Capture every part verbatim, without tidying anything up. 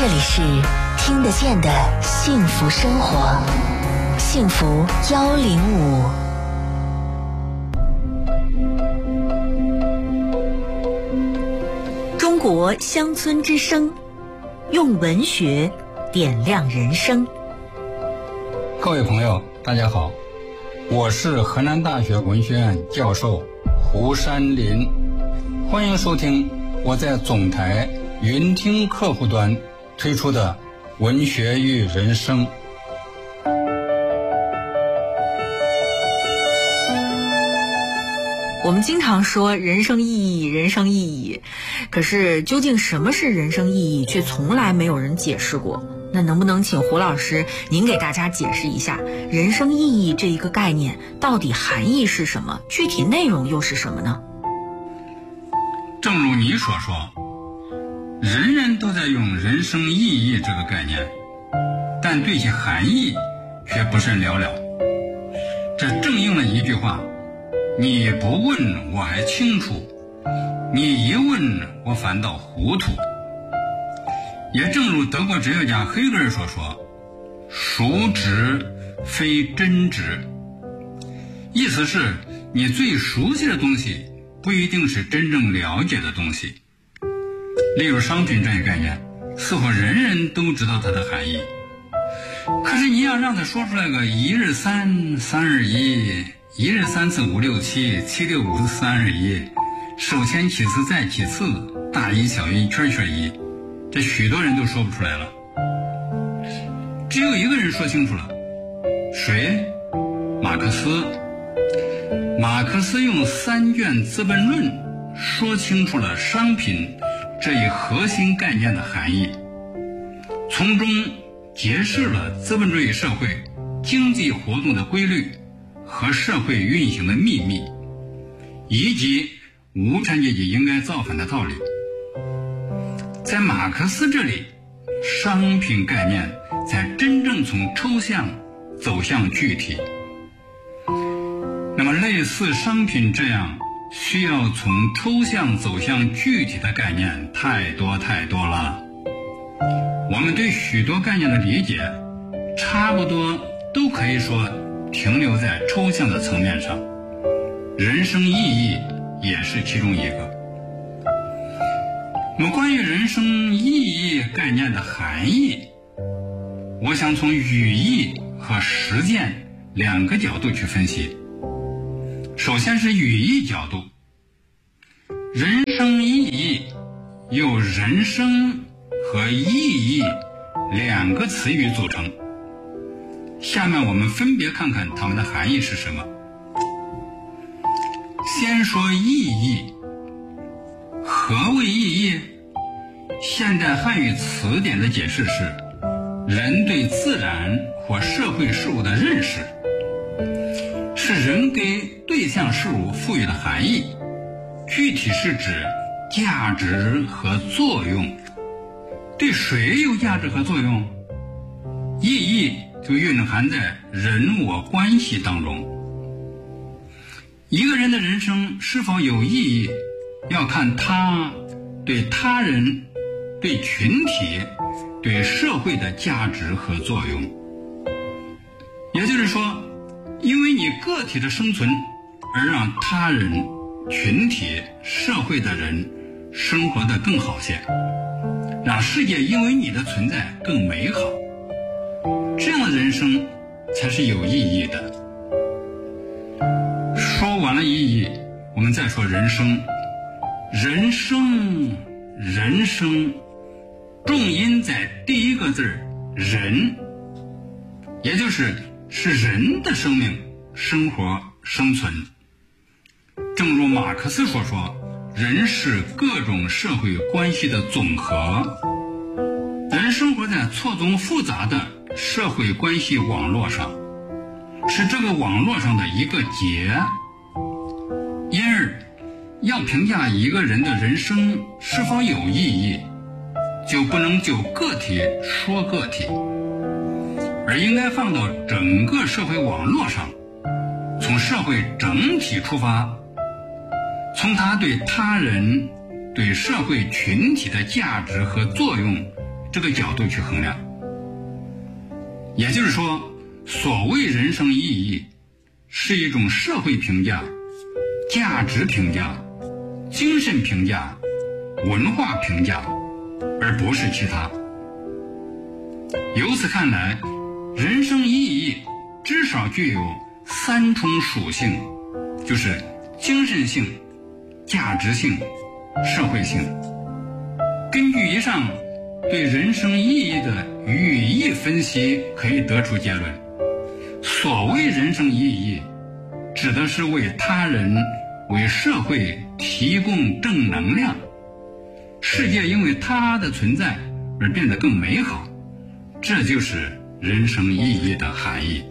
这里是听得见的幸福生活，幸福幺零五。中国乡村之声，用文学点亮人生。 各位朋友，大家好，我是河南大学文学院教授胡山林，欢迎收听我在总台云听客户端推出的文学与人生。 我们经常说人生意义，人生意义，可是究竟什么是人生意义，却从来没有人解释过。那能不能请胡老师您给大家解释一下人生意义这一个概念到底含义是什么，具体内容又是什么呢？ 正如你所说，人人都在用人生意义这个概念，但对其含义却不甚了了。这正应了一句话，你不问我还清楚，你一问我反倒糊涂。也正如德国哲学家黑格尔所说，孰知非真知，意思是你最熟悉的东西不一定是真正了解的东西。例如商品这一概念，似乎人人都知道它的含义，可是你要让他说出来个一日三三二一，一日三次五六七，七六五三二一，首先其次再其次，大一小一圈圈一，这许多人都说不出来了。只有一个人说清楚了，谁？马克思。马克思用三卷《资本论》说清楚了商品这一核心概念的含义，从中揭示了资本主义社会经济活动的规律和社会运行的秘密，以及无产阶级应该造反的道理。在马克思这里，商品概念才真正从抽象走向具体。那么类似商品这样需要从抽象走向具体的概念太多太多了，我们对许多概念的理解差不多都可以说停留在抽象的层面上，人生意义也是其中一个。那么关于人生意义概念的含义，我想从语义和实践两个角度去分析。首先是语义角度，人生意义由人生和意义两个词语组成，下面我们分别看看它们的含义是什么。先说意义。何谓意义？现代汉语词典的解释是人对自然或社会事物的认识，是人给对象事物赋予的含义，具体是指价值和作用。对谁有价值和作用？意义就蕴含在人我关系当中。一个人的人生是否有意义，要看他对他人、对群体、对社会的价值和作用。也就是说，因为你个体的生存而让他人、群体、社会的人生活得更好些，让世界因为你的存在更美好，这样的人生才是有意义的。说完了意义，我们再说人生。人生，人生，重音在第一个字人，也就是是人的生命、生活、生存。正如马克思所说，人是各种社会关系的总和，人生活在错综复杂的社会关系网络上，是这个网络上的一个结。因而要评价一个人的人生是否有意义，就不能就个体说个体，而应该放到整个社会网络上，从社会整体出发，从他对他人、对社会群体的价值和作用这个角度去衡量。也就是说，所谓人生意义是一种社会评价、价值评价、精神评价、文化评价，而不是其他。由此看来，人生意义至少具有三重属性，就是精神性、价值性、社会性。根据以上对人生意义的语义分析，可以得出结论：所谓人生意义，指的是为他人、为社会提供正能量，世界因为它的存在而变得更美好，这就是人生意义的含义。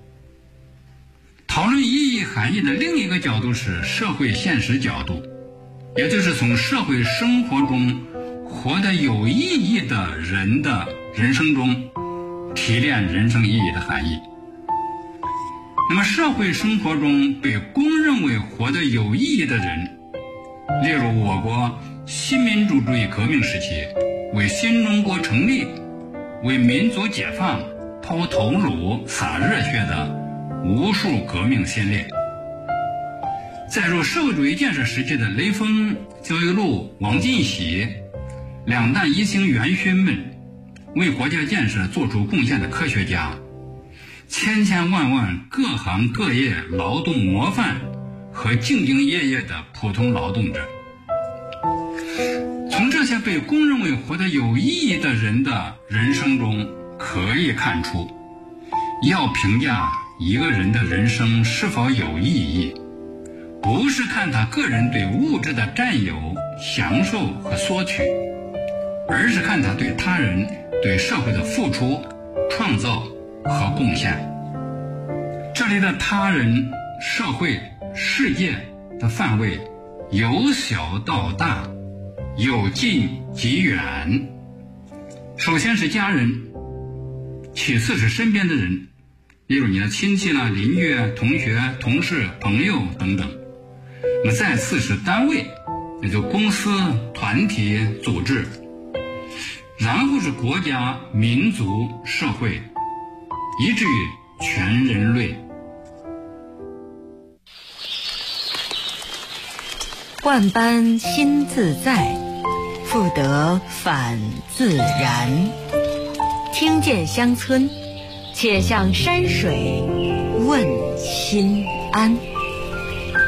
讨论意义含义的另一个角度是社会现实角度，也就是从社会生活中活得有意义的人的人生中提炼人生意义的含义。那么社会生活中被公认为活得有意义的人，例如我国新民主主义革命时期为新中国成立、为民族解放抛头颅洒热血的无数革命先烈。再如社会主义建设时期的雷锋、焦裕禄、王进喜，两弹一星元勋们，为国家建设做出贡献的科学家，千千万万各行各业劳动模范和兢兢业业的普通劳动者。从这些被公认为活得有意义的人的人生中可以看出，要评价一个人的人生是否有意义，不是看他个人对物质的占有、享受和索取，而是看他对他人、对社会的付出、创造和贡献。这里的他人、社会、世界的范围由小到大，由近及远。首先是家人，其次是身边的人，例如你的亲戚啦、邻居、同学、同事、朋友等等。那么再次是单位，也就公司、团体、组织，然后是国家、民族、社会，以至于全人类。 万般心自在，复得返自然。听见乡村，且向山水问心安。